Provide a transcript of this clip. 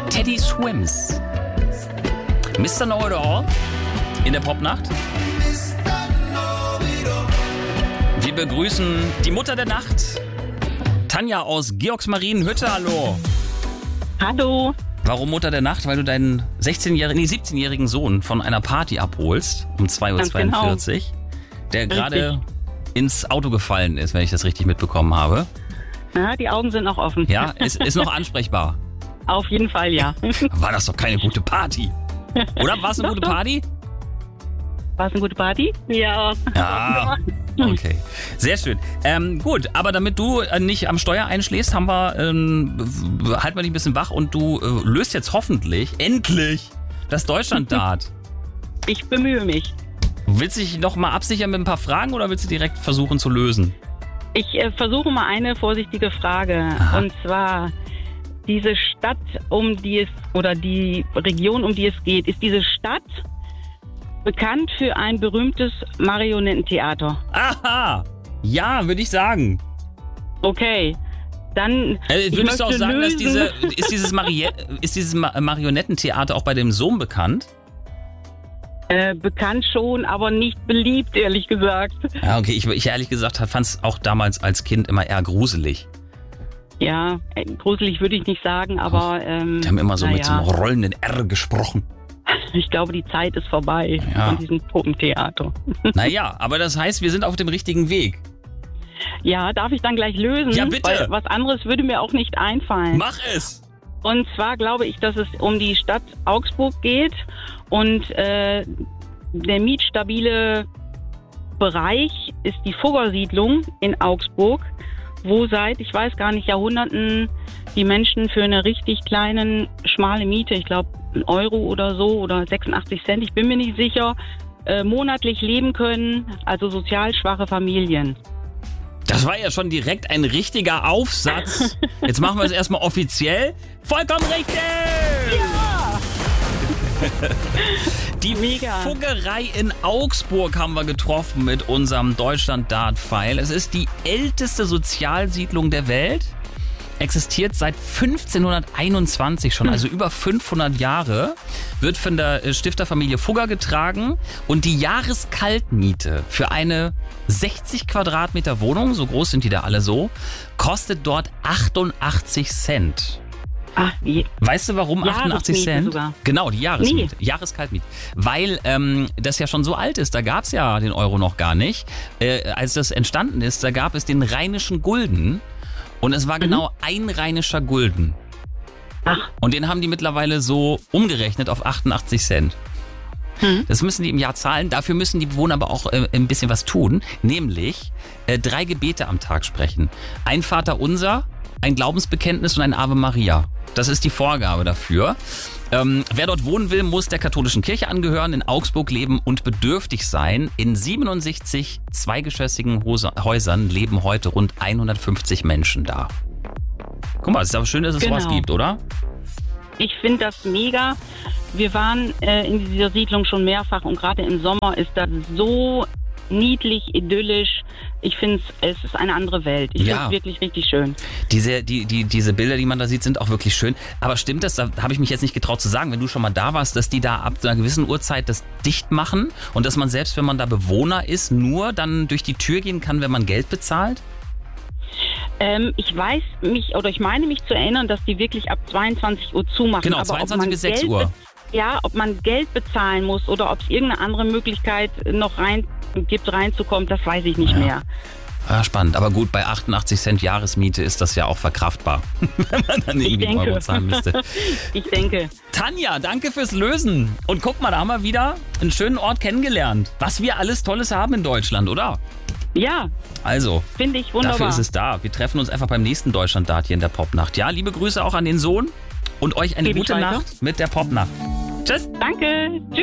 Teddy Swims. Mr. Know-it-all in der Popnacht. Wir begrüßen die Mutter der Nacht, Tanja aus Georgsmarienhütte. Hallo. Hallo. Warum Mutter der Nacht? Weil du deinen 17-jährigen Sohn von einer Party abholst um 2.42 Uhr, der gerade ins Auto gefallen ist, wenn ich das richtig mitbekommen habe. Ja, die Augen sind noch offen. Ja, ist noch ansprechbar. Auf jeden Fall, ja. War das doch keine gute Party? Oder war es eine gute Party? War es eine gute Party? Ja. Ja, okay. Sehr schön. Gut, aber damit du nicht am Steuer einschläfst, halten wir dich ein bisschen wach und du löst jetzt hoffentlich, endlich, das Deutschland-Dart. Ich bemühe mich. Willst du dich noch mal absichern mit ein paar Fragen oder willst du direkt versuchen zu lösen? Ich versuche mal eine vorsichtige Frage. Aha. Und zwar, diese Stadt, die Region, um die es geht, ist diese Stadt bekannt für ein berühmtes Marionettentheater? Aha! Ja, würde ich sagen. Okay, dann würdest du auch sagen, dass lösen. ist dieses Marionettentheater auch bei dem Sohn bekannt? Bekannt schon, aber nicht beliebt, ehrlich gesagt. Ja, okay. Ich ehrlich gesagt fand es auch damals als Kind immer eher gruselig. Ja, gruselig würde ich nicht sagen, aber... Die haben immer so mit so einem rollenden R gesprochen. Ich glaube, die Zeit ist vorbei von diesem Puppentheater. Naja, aber das heißt, wir sind auf dem richtigen Weg. Ja, darf ich dann gleich lösen? Ja, bitte. Weil was anderes würde mir auch nicht einfallen. Mach es! Und zwar glaube ich, dass es um die Stadt Augsburg geht und der mietstabile Bereich ist die Fuggersiedlung in Augsburg, wo seit, ich weiß gar nicht, Jahrhunderten die Menschen für eine richtig kleine, schmale Miete, ich glaube 1 Euro oder so oder 86 Cent, ich bin mir nicht sicher, monatlich leben können, also sozial schwache Familien. Das war ja schon direkt ein richtiger Aufsatz. Jetzt machen wir es erstmal offiziell. Vollkommen richtig! Ja! Die Mega. Fuggerei in Augsburg haben wir getroffen mit unserem Deutschland-Dart-Pfeil. Es ist die älteste Sozialsiedlung der Welt. Existiert seit 1521 schon, also über 500 Jahre, wird von der Stifterfamilie Fugger getragen und die Jahreskaltmiete für eine 60 Quadratmeter Wohnung, so groß sind die da alle so, kostet dort 88 Cent. Ach, Weißt du, warum 88 Cent? Sogar. Genau, die Jahresmiete. Jahreskaltmiete. Weil das ja schon so alt ist, da gab es ja den Euro noch gar nicht. Als das entstanden ist, da gab es den rheinischen Gulden. Und es war genau ein rheinischer Gulden. Ach. Und den haben die mittlerweile so umgerechnet auf 88 Cent. Das müssen die im Jahr zahlen. Dafür müssen die Bewohner aber auch ein bisschen was tun. Nämlich 3 Gebete am Tag sprechen. Ein Vaterunser, ein Glaubensbekenntnis und ein Ave Maria. Das ist die Vorgabe dafür. Wer dort wohnen will, muss der katholischen Kirche angehören, in Augsburg leben und bedürftig sein. In 67 zweigeschossigen Häusern leben heute rund 150 Menschen da. Guck mal, es ist aber schön, dass es sowas gibt, oder? Ich finde das mega. Wir waren in dieser Siedlung schon mehrfach und gerade im Sommer ist das so niedlich, idyllisch. Ich finde, es ist eine andere Welt. Ich finde es wirklich richtig schön. Diese Bilder, die man da sieht, sind auch wirklich schön. Aber stimmt das, da habe ich mich jetzt nicht getraut zu sagen, wenn du schon mal da warst, dass die da ab einer gewissen Uhrzeit das dicht machen und dass man selbst, wenn man da Bewohner ist, nur dann durch die Tür gehen kann, wenn man Geld bezahlt? Ich meine mich zu erinnern, dass die wirklich ab 22 Uhr zumachen. Genau, aber 22 bis 6 Uhr. Ja, ob man Geld bezahlen muss oder ob es irgendeine andere Möglichkeit noch reinzukommen, das weiß ich nicht mehr. Ja, spannend. Aber gut, bei 88 Cent Jahresmiete ist das ja auch verkraftbar, wenn man dann irgendwie einen Euro zahlen müsste. Ich denke. Tanja, danke fürs Lösen. Und guck mal, da haben wir wieder einen schönen Ort kennengelernt. Was wir alles Tolles haben in Deutschland, oder? Ja. Also, finde ich wunderbar. Dafür ist es da. Wir treffen uns einfach beim nächsten Deutschland-Dart hier in der Popnacht. Ja, liebe Grüße auch an den Sohn und euch eine gute Nacht mit der Popnacht. Tschüss. Danke. Tschüss.